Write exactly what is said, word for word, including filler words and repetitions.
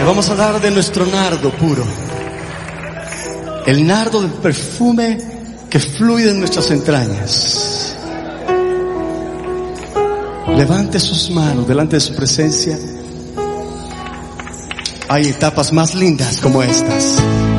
Le vamos a dar de nuestro nardo puro. El nardo del perfume que fluye en nuestras entrañas. Levante sus manos delante de su presencia. Hay etapas más lindas como estas.